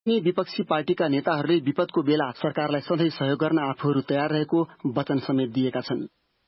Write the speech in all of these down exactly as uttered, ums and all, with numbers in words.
यी विपक्षी पार्टीका नेताहरूले विपदको बेला सरकारलाई सधैँ सहयोग गर्न आफूहरू तयार रहेको वचन समेत दिएका छन्।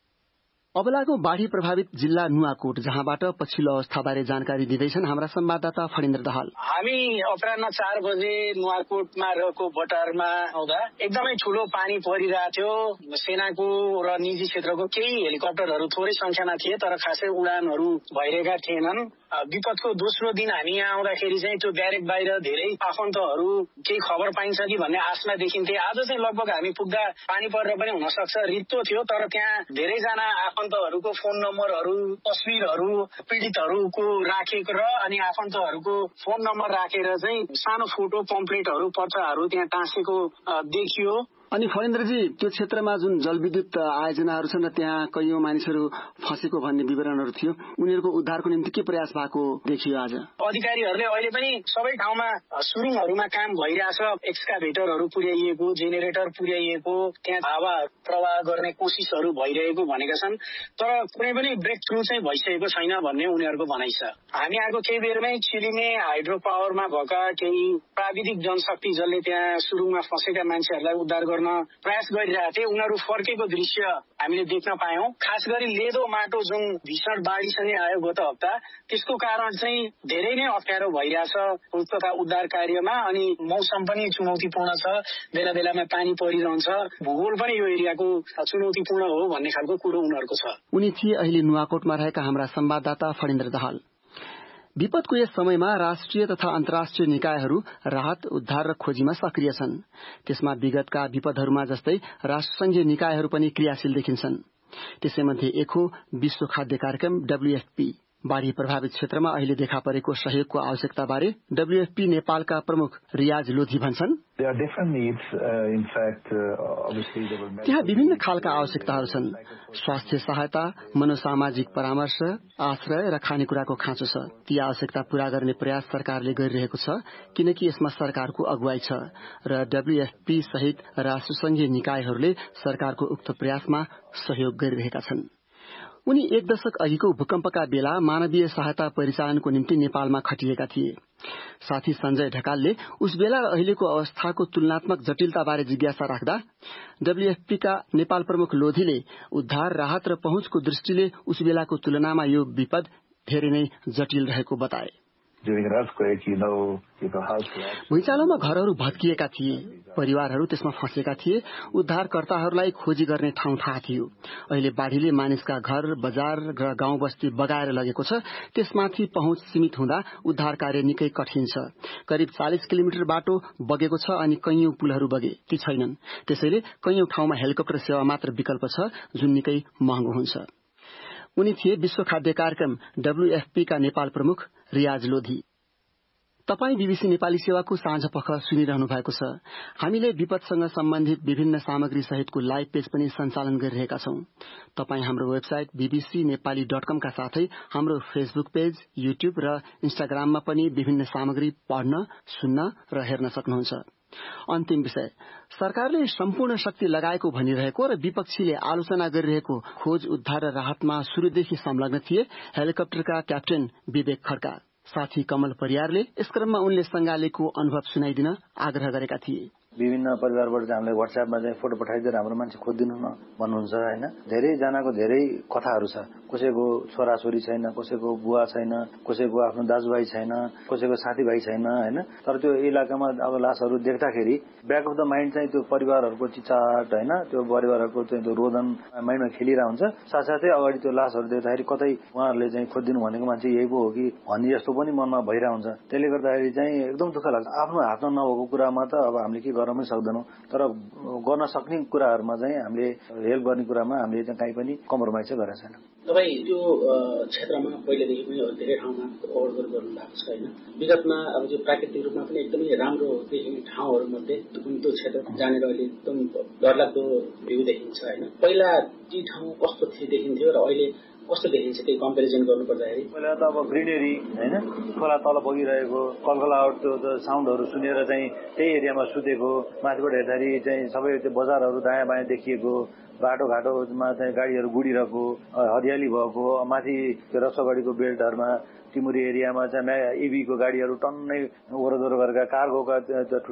अबलाको बाढ़ी प्रभावित जिल्ला नुवाकोट, जहाँबाट पछिल्लो अवस्थाबारे जानकारी दिँदैछन् हाम्रा संवाददाता फणिन्द्र दाहाल। हामी अपराह्न चार बजे नुवाकोटमा रहेको बटारमा आउँदा एकदमै ठूलो पानी परिरहेको थियो। सेनाको र निजी क्षेत्रको केही हेलिकप्टरहरू थोरै संख्यामा थिए, तर खासै उडानहरू भइरहेका थिएनन्। विपदको दोस्रो दिन हामी यहाँ आउँदाखेरि चाहिँ त्यो ब्यारेक बाहिर धेरै आफन्तहरू केही खबर पाइन्छ कि भन्ने आशमा देखिन्थे। आज चाहिँ लगभग हामी पुग्दा पानी परेर पनि हुन सक्छ रित्तो थियो, तर त्यहाँ धेरैजना आफन्तहरूको फोन नम्बरहरू, तस्विरहरू पीडितहरूको राखेको र अनि आफन्तहरूको फोन नम्बर राखेर चाहिँ सानो फोटो पम्पलेटहरू पर्चाहरू त्यहाँ टाँसेको देखियो। अनि फणिन्द्रजी, त्यो क्षेत्रमा जुन जलविद्युत आयोजनाहरू छन् र त्यहाँ कैयौं मानिसहरू फँसेको भन्ने विवरणहरू थियो, उनीहरूको उद्धारको निम्ति के प्रयास भएको देखियो आज? अधिकारीहरूले अहिले पनि सबै ठाउँमा सुरुङहरूमा काम भइरहेछ। एक्सकाभेटरहरू पुर्याइएको, जेनेरेटर पुर्याइएको, त्यहाँ हावा प्रवाह गर्ने कोसिसहरू भइरहेको भनेका छन्, तर कुनै पनि ब्रेक थ्रु चाहिँ भइसकेको छैन भन्ने उनीहरूको भनाइ छ। हामी आएको केही बेरमै चिलिमे हाइड्रो पावरमा भएका केही प्राविधिक जनशक्ति जसले त्यहाँ सुरुङमा फँसेका मान्छेहरूलाई उद्धार गर्न प्रयास गरिरहेका थिए, उनीहरू फर्केको दृश्य हामीले देख्न पायौं। खास गरी लेदो माटो जुन भीषण बाढ़ीसँगै आयो गत हप्ता, त्यसको कारण चाहिँ धेरै नै अप्ठ्यारो भइरहेछ तथा उद्धार कार्यमा। अनि मौसम पनि चुनौतीपूर्ण छ, बेला बेलामा पानी परिरहन्छ, भूगोल पनि यो एरियाको चुनौतीपूर्ण हो भन्ने खालको कुरो उनीहरूको छ। उनी थिए अहिले नुवाकोटमा रहेका हाम्रा संवाददाता फणिन्द्र दाहाल। विपदको यस समयमा राष्ट्रिय तथा अन्तर्राष्ट्रिय निकायहरू राहत, उद्धार र खोजीमा सक्रिय छन्। त्यसमा विगतका विपदहरूमा जस्तै राष्ट्रसंघीय निकायहरू पनि क्रियाशील देखिन्छन्। त्यसैमध्ये एक हो विश्व खाद्य कार्यक्रम डब्ल्यूएफपी। बाढ़ी प्रभावित क्षेत्रमा अहिले देखा परेको सहयोगको आवश्यकता बारे डब्ल्यूएफपी नेपालका प्रमुख रियाज लोधी भन्छन्, त्यहाँ विभिन्न खालका आवश्यकताहरू छन्। स्वास्थ्य सहायता, मनोसामाजिक परामर्श, आश्रय र खानेकुराको खाँचो छ। ती आवश्यकता पूरा गर्ने प्रयास सरकारले गरिरहेको छ, किनकि यसमा सरकारको अगुवाई छ र डब्ल्यूएफपी सहित राष्ट्रसंघीय निकायहरूले सरकारको उक्त प्रयासमा सहयोग गरिरहेका छन्। उनी एक दशक अघिको भूकम्पका बेला मानवीय सहायता परिचालनको निम्ति नेपालमा खटिएका थिए। साथी संजय ढकालले उस बेला र अहिलेको अवस्थाको तुलनात्मक जटिलताबारे जिज्ञासा राख्दा डब्ल्यूएफपीका नेपाल प्रमुख लोधीले उद्धार, राहत र पहुँचको दृष्टिले उस बेलाको तुलनामा यो विपद धेरै नै जटिल रहेको बताए। भुइँचालोमा घरहरू भत्किएका थिए, परिवारहरू त्यसमा फँसेका थिए। उद्धारकर्ताहरूलाई खोजी गर्ने ठाउँ थाहा थियो। अहिले बाढ़ीले मानिसका घर, बजार र गाउँ बस्ती बगाएर लगेको छ। त्यसमाथि पहुँच सीमित हुँदा उद्धार कार्य निकै कठिन छ। करिब चालीस किलोमिटर बाटो बगेको छ अनि कैयौं पुलहरू बगे, ती छैनन्। त्यसैले कैयौं ठाउँमा हेलिकप्टर सेवा मात्र विकल्प छ, जुन निकै महँगो हुन्छ। उनी थिए विश्व खाद्य कार्यक्रम डब्ल्यूएफपी का नेपाल प्रमुख रियाज लोधी। तपाई बीबीसी नेपाली सेवाको साँझ पख सुनिरहनु भएको छ। हामीले विपदसँग सम्बन्धित विभिन्न सामग्री सहितको लाइभ पेज पनि सञ्चालन गरिरहेका छौं। तपाई हाम्रो वेबसाइट बीबीसी नेपाली डट कम का साथै हाम्रो फेसबुक पेज, युट्युब र इन्स्टाग्राममा पनि विभिन्न सामग्री पढ्न, सुन्न र हेर्न सक्नुहुन्छ। अन्तिम विषय, सरकारले सम्पूर्ण शक्ति लगाएको भनिरहेको र विपक्षीले आलोचना गरिरहेको खोज, उद्धार र राहतमा शुरूदेखि संलग्न थिए हेलिकप्टरका क्याप्टेन विवेक खड्का। साथी कमल परियारले यस क्रममा उनले संगालेको अनुभव सुनाइदिन आग्रह गरेका थिए। विभिन्न परिवारबाट चाहिँ हामीलाई व्हाट्सएपमा चाहिँ फोटो पठाइदिएर हाम्रो मान्छे खोजिदिनु न भन्नुहुन्छ हैन। धेरै जनाको धेरै कथाहरू छ। कसैको छोराछोरी छैन, कसैको बुवा छैन, कसैको आफ्नो दाजुभाइ छैन, कसैको साथीभाइ छैन हैन। तर त्यो इलाकामा अब लासहरू देख्दाखेरि ब्याक अफ द माइन्ड चाहिँ त्यो परिवारहरूको चिचाट हैन, त्यो परिवारहरूको चाहिँ त्यो रोदन माइन्डमा खेलिरहेको हुन्छ। साथसाथै अगाडि त्यो लासहरू देख्दाखेरि कतै उहाँहरूले चाहिँ खोजिदिनु भनेको मान्छे यही पो हो कि भन्ने जस्तो पनि मनमा भइरहेको हुन्छ। त्यसले गर्दाखेरि चाहिँ एकदम दुःख लाग्छ। आफ्नो हातमा नभएको कुरामा त अब हामीले के गर्न पनि सक्दैनौं, तर गर्न सक्ने कुराहरुमा चाहिँ हामीले हेल्प गर्ने कुरामा हामीले चाहिँ कहीँ पनि कम्प्रोमाइज चाहिँ गरेका छैनौं। तपाई त्यो क्षेत्रमा पहिलेदेखि पनि धेरै ठाउँमा ओभर गर्नु भएको छ हैन। विगतमा अब त्यो प्राकृतिक रूपमा पनि एकदमै राम्रो देखिने ठाउँहरु मध्ये त्यो क्षेत्र जानेर अहिले एकदम डरलाग्दो भ्यू देखिन्छ हैन। पहिला ती ठाउँ कस्तो थिए देखिन्थ्यो र अहिले कस्तो देखिन्छ त्यो कम्पेरिजन गर्नु पर्दाखेरि? पहिला त अब ग्रिनेरी हैन, खोला तल बगिरहेको कलकलाउट त्यो साउन्डहरू सुनेर चाहिँ त्यही एरियामा सुतेको, माथिबाट हेर्दाखेरि चाहिँ सबै त्यो बजारहरू दायाँ बायाँ देखिएको, बाटोघाटोमा चाहिँ गाडीहरू गुडिरहेको, हरियाली भएको, माथि त्यो रसोगढीको बेल्टहरूमा टिमुरी एरियामा चाहिँ इभीको गाडीहरू टन्नै ओहोरदोहोर गरेका कार्गोका